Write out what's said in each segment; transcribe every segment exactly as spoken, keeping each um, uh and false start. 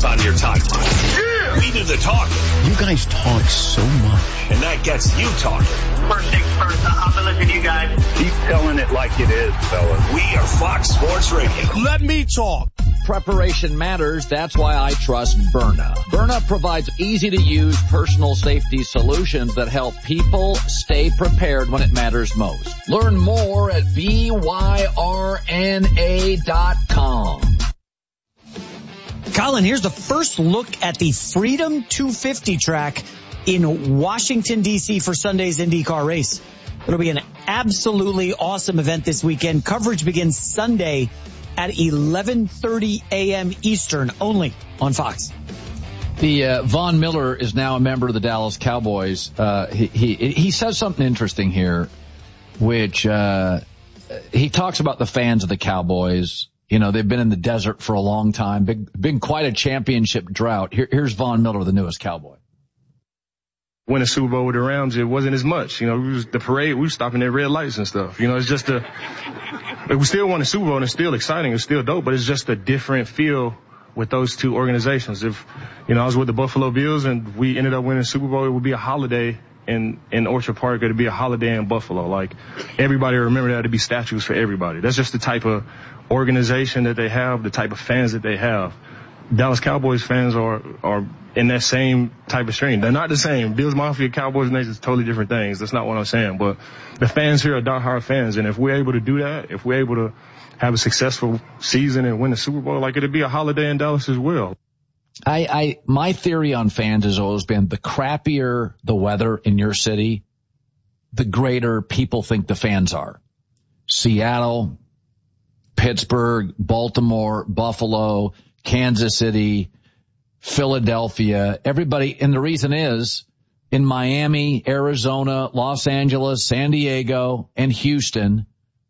on your timeline. Yeah! We do the talking. You guys talk so much. And that gets you talking. First things first, I'll be listening to you guys. Keep telling it like it is, fellas. We are Fox Sports Radio. Let me talk. Preparation matters. That's why I trust Byrna. Byrna provides easy-to-use personal safety solutions that help people stay prepared when it matters most. Learn more at B Y R N A dot com. Colin, here's the first look at the Freedom two fifty track in Washington, D C for Sunday's IndyCar race. It'll be an absolutely awesome event this weekend. Coverage begins Sunday at eleven thirty a.m. Eastern, only on Fox. The uh, Von Miller is now a member of the Dallas Cowboys. Uh, he, he he says something interesting here, which uh, he talks about the fans of the Cowboys. You know, they've been in the desert for a long time. Big, been quite a championship drought. Here, here's Von Miller, the newest Cowboy. Win a Super Bowl with the Rams, it wasn't as much. You know, we was, the parade, we were stopping at red lights and stuff. You know, it's just a, we still won a Super Bowl and it's still exciting. It's still dope, but it's just a different feel with those two organizations. If, you know, I was with the Buffalo Bills and we ended up winning a Super Bowl, it would be a holiday in, in Orchard Park. It'd be a holiday in Buffalo. Like, everybody remember that. It'd be statues for everybody. That's just the type of organization that they have, the type of fans that they have. Dallas Cowboys fans are, are in that same type of strain. They're not the same. Bills Mafia, Cowboys Nation is totally different things. That's not what I'm saying. But the fans here are diehard fans. And if we're able to do that, if we're able to have a successful season and win the Super Bowl, like, it'd be a holiday in Dallas as well. I, I, my theory on fans has always been the crappier the weather in your city, the greater people think the fans are. Seattle, Pittsburgh, Baltimore, Buffalo, Kansas City, Philadelphia, everybody. And the reason is in Miami, Arizona, Los Angeles, San Diego, and Houston,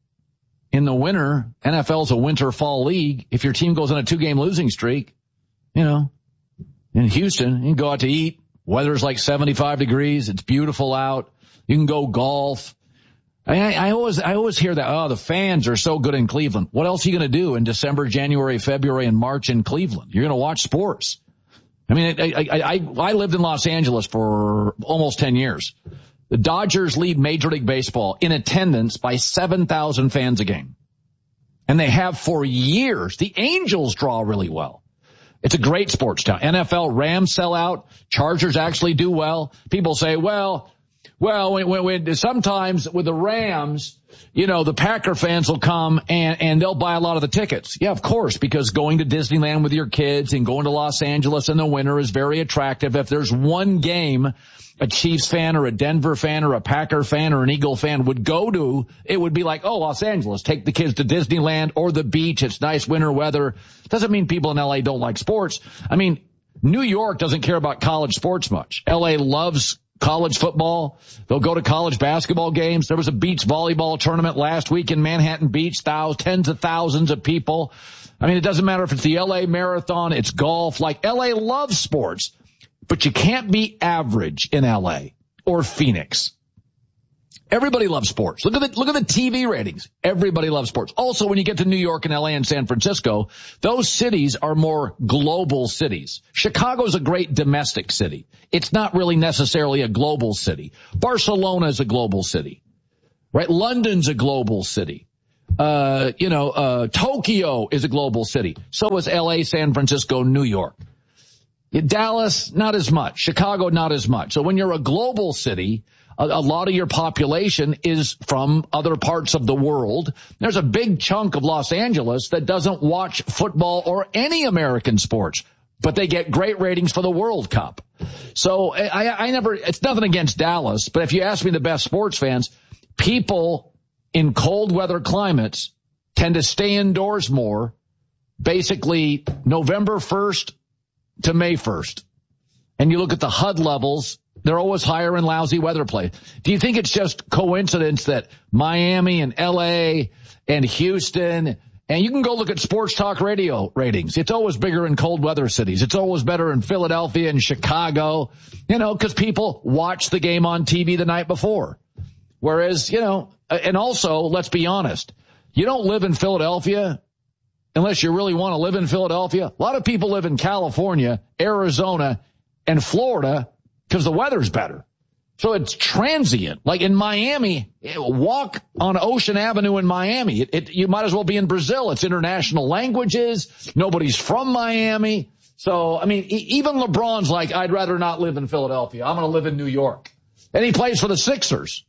in the winter, N F L's a winter fall league. If your team goes on a two game losing streak, you know, in Houston, you can go out to eat. Weather's like seventy-five degrees. It's beautiful out. You can go golf. I, I always, I always hear that, oh, the fans are so good in Cleveland. What else are you going to do in December, January, February, and March in Cleveland? You're going to watch sports. I mean, I, I, I, I lived in Los Angeles for almost ten years. The Dodgers lead Major League Baseball in attendance by seven thousand fans a game. And they have for years. The Angels draw really well. It's a great sports town. N F L, Rams sell out. Chargers actually do well. People say, well, Well, when, when, when, sometimes with the Rams, you know, the Packer fans will come and, and they'll buy a lot of the tickets. Yeah, of course, because going to Disneyland with your kids and going to Los Angeles in the winter is very attractive. If there's one game a Chiefs fan or a Denver fan or a Packer fan or an Eagle fan would go to, it would be like, oh, Los Angeles, take the kids to Disneyland or the beach. It's nice winter weather. Doesn't mean people in L A don't like sports. I mean, New York doesn't care about college sports much. L A loves college football. They'll go to college basketball games. There was a beach volleyball tournament last week in Manhattan Beach. Thousands, tens of thousands of people. I mean, it doesn't matter if it's the L A Marathon, it's golf. Like, L A loves sports, but you can't be average in L A or Phoenix. Everybody loves sports. Look at the, look at the T V ratings. Everybody loves sports. Also, when you get to New York and L A and San Francisco, those cities are more global cities. Chicago's a great domestic city. It's not really necessarily a global city. Barcelona is a global city, right? London's a global city. Uh, you know, uh, Tokyo is a global city. So is L A, San Francisco, New York. Dallas, not as much. Chicago, not as much. So when you're a global city, a, a lot of your population is from other parts of the world. There's a big chunk of Los Angeles that doesn't watch football or any American sports, but they get great ratings for the World Cup. So I, I never, it's nothing against Dallas, but if you ask me the best sports fans, people in cold weather climates tend to stay indoors more, basically November first to May first. And you look at the H U D levels, they're always higher in lousy weather play. Do you think it's just coincidence that Miami and L A and Houston, and you can go look at sports talk radio ratings. It's always bigger in cold weather cities. It's always better in Philadelphia and Chicago, you know, because people watch the game on T V the night before. Whereas, you know, and also, let's be honest, you don't live in Philadelphia unless you really want to live in Philadelphia. A lot of people live in California, Arizona, and Florida because the weather's better. So it's transient. Like in Miami, walk on Ocean Avenue in Miami. It, it, you might as well be in Brazil. It's international languages. Nobody's from Miami. So, I mean, even LeBron's like, I'd rather not live in Philadelphia. I'm going to live in New York. And he plays for the Sixers.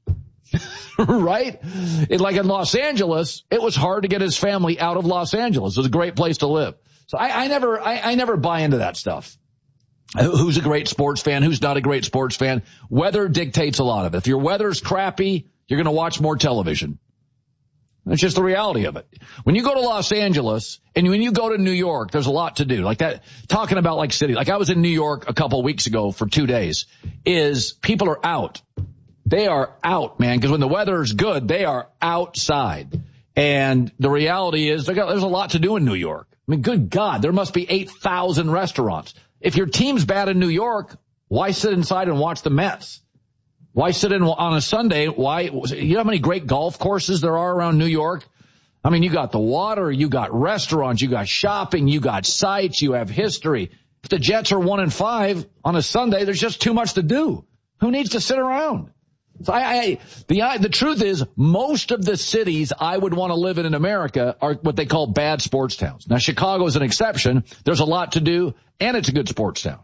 Right? It, like in Los Angeles, it was hard to get his family out of Los Angeles. It was a great place to live. So I, I never, I, I never buy into that stuff. Who's a great sports fan? Who's not a great sports fan? Weather dictates a lot of it. If your weather's crappy, you're going to watch more television. That's just the reality of it. When you go to Los Angeles and when you go to New York, there's a lot to do. Like that, talking about like city, like I was in New York a couple of weeks ago for two days, is people are out. They are out, man, because when the weather is good, they are outside. And the reality is there's a lot to do in New York. I mean, good God, there must be eight thousand restaurants. If your team's bad in New York, why sit inside and watch the Mets? Why sit in on a Sunday? Why, you know how many great golf courses there are around New York? I mean, you got the water, you got restaurants, you got shopping, you got sites, you have history. If the Jets are one and five on a Sunday, there's just too much to do. Who needs to sit around? So I, I, the, I, the truth is most of the cities I would want to live in in America are what they call bad sports towns. Now, Chicago is an exception. There's a lot to do and it's a good sports town.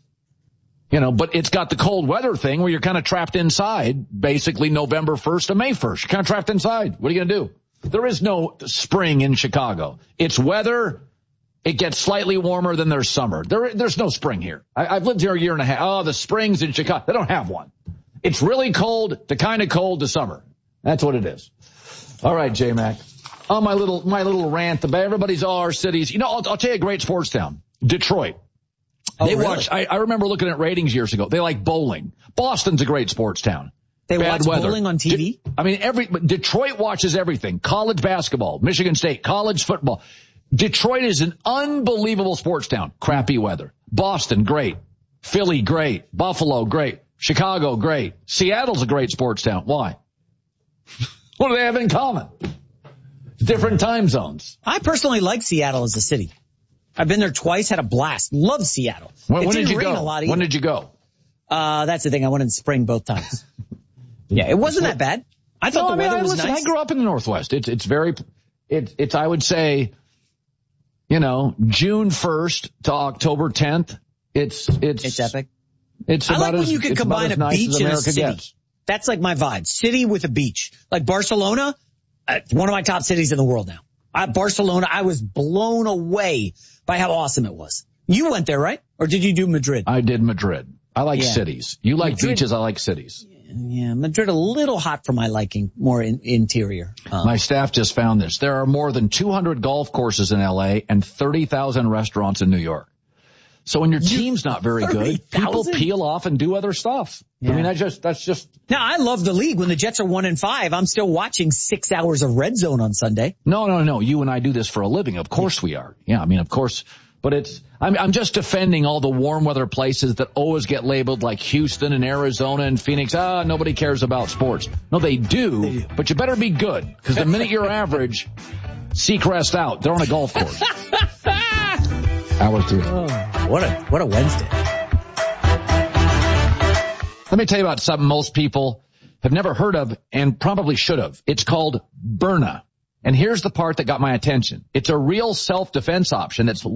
You know, but it's got the cold weather thing where you're kind of trapped inside basically November first to May first. You're kind of trapped inside. What are you going to do? There is no spring in Chicago. It's weather. It gets slightly warmer than there's summer. There, there's no spring here. I, I've lived here a year and a half. Oh, the springs in Chicago. They don't have one. It's really cold to kind of cold to summer. That's what it is. All right, J-Mac. On my little, my little rant about everybody's all our cities. You know, I'll, I'll tell you a great sports town. Detroit. Oh, they really? watch, I, I remember looking at ratings years ago. They like bowling. Boston's a great sports town. They Bad watch weather. bowling on T V? De- I mean, every, Detroit watches everything. College basketball, Michigan State, college football. Detroit is an unbelievable sports town. Crappy weather. Boston, great. Philly, great. Buffalo, great. Chicago, great. Seattle's a great sports town. Why? What do they have in common? Different time zones. I personally like Seattle as a city. I've been there twice, had a blast. Love Seattle. When, it when didn't did you rain go? a lot When either. did you go? Uh, that's the thing. I went in spring both times. Yeah, it wasn't that bad. I thought no, the I mean, weather I, was listen, nice. I grew up in the Northwest. It's, it's very, it's, it's, I would say, you know, June first to October tenth. It's, it's, It's epic. It's I about like when as, you can it's combine about as a nice beach as and a America city. gets. That's like my vibe. City with a beach. Like Barcelona, uh, one of my top cities in the world now. I, Barcelona, I was blown away by how awesome it was. You went there, right? Or did you do Madrid? I did Madrid. I like Yeah. cities. You like Madrid- beaches. I like cities. Yeah, Madrid a little hot for my liking, more in, interior. Um, My staff just found this. There are more than two hundred golf courses in L A and thirty thousand restaurants in New York. So when your team's not very good, people thirty thousand? peel off and do other stuff. Yeah. I mean, I just, that's just, Now, I love the league. When the Jets are one and five, I'm still watching six hours of Red Zone on Sunday. no, no, no. You and I do this for a living. Of course we are. Yeah, I mean, of course. But it's, I'm, I'm just defending all the warm weather places that always get labeled like Houston and Arizona and Phoenix. Ah, nobody cares about sports. No, they do, They do. but you better be good. Because the minute you're average, Seacrest out. They're on a golf course. Hour three. Oh, what a, what a Wednesday. Let me tell you about something most people have never heard of and probably should have. It's called Byrna. And here's the part that got my attention. It's a real self-defense option that's